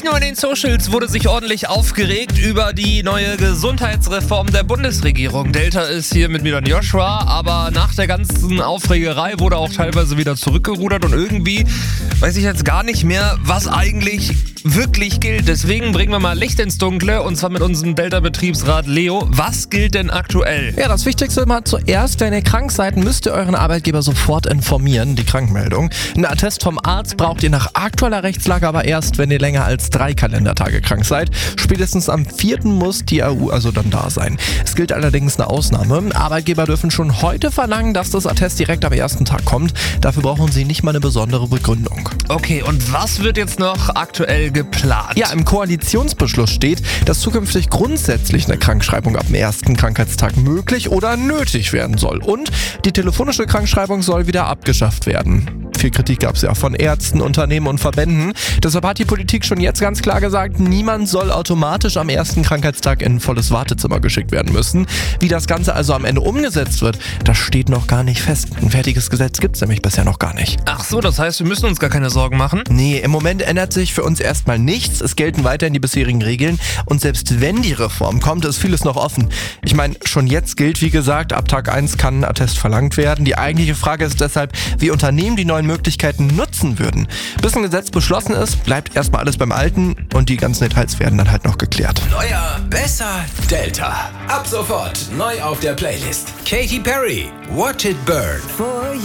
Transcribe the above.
Nicht nur in den Socials wurde sich ordentlich aufgeregt über die neue Gesundheitsreform der Bundesregierung. Delta ist hier mit mir dann Joshua, aber nach der ganzen Aufregerei wurde auch teilweise wieder zurückgerudert und irgendwie weiß ich jetzt gar nicht mehr, was eigentlich wirklich gilt. Deswegen bringen wir mal Licht ins Dunkle und zwar mit unserem Delta-Betriebsrat Leo. Was gilt denn aktuell? Ja, das Wichtigste mal zuerst, wenn ihr krank seid, müsst ihr euren Arbeitgeber sofort informieren, die Krankmeldung. Ein Attest vom Arzt braucht ihr nach aktueller Rechtslage aber erst, wenn ihr länger als 3 Kalendertage krank seid. Spätestens am 4. muss die AU also dann da sein. Es gilt allerdings eine Ausnahme. Arbeitgeber dürfen schon heute verlangen, dass das Attest direkt am ersten Tag kommt. Dafür brauchen sie nicht mal eine besondere Begründung. Okay, und was wird jetzt noch aktuell geplant? Ja, im Koalitionsbeschluss steht, dass zukünftig grundsätzlich eine Krankschreibung ab dem ersten Krankheitstag möglich oder nötig werden soll. Und die telefonische Krankschreibung soll wieder abgeschafft werden. Viel Kritik gab es ja von Ärzten, Unternehmen und Verbänden. Deshalb hat die Politik schon jetzt ganz klar gesagt, niemand soll automatisch am ersten Krankheitstag in ein volles Wartezimmer geschickt werden müssen. Wie das Ganze also am Ende umgesetzt wird, das steht noch gar nicht fest. Ein fertiges Gesetz gibt es nämlich bisher noch gar nicht. Ach so, das heißt, wir müssen uns gar keine Sorgen machen? Nee, im Moment ändert sich für uns erstmal nichts. Es gelten weiterhin die bisherigen Regeln. Und selbst wenn die Reform kommt, ist vieles noch offen. Ich meine, schon jetzt gilt, wie gesagt, ab Tag 1 kann ein Attest verlangt werden. Die eigentliche Frage ist deshalb, wie Unternehmen die neuen Möglichkeiten nutzen würden. Bis ein Gesetz beschlossen ist, bleibt erstmal alles beim Alten und die ganzen Details werden dann halt noch geklärt. Neuer, besser, Delta. Ab sofort neu auf der Playlist. Katy Perry, Watch It Burn.